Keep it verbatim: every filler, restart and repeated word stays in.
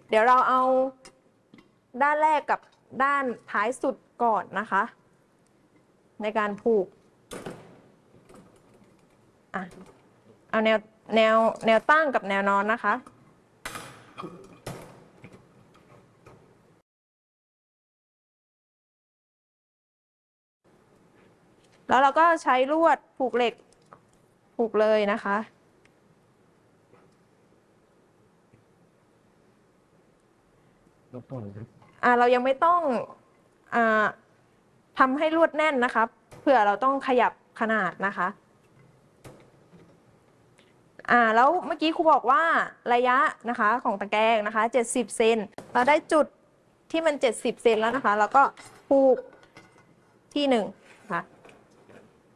เดี๋ยวเราเอาด้านแรกกับด้านท้ายสุดก่อนนะคะในการผูกอ่ะเอาแนวแนวแนวตั้งกับแนวนอนนะคะแล้วเราก็ใช้ลวดผูกเหล็กผูกเลยนะคะอ่าเรายังไม่ต้องอ่าทำให้ลวดแน่นนะคะเผื่อเราต้องขยับขนาดนะคะอ่าแล้วเมื่อกี้ครูบอกว่าระยะนะคะของตะแกรงนะคะเจ็ดสิบเซนเราได้จุดที่มันเจ็ดสิบเซนแล้วนะคะแล้วก็ผูกที่หนึ่ง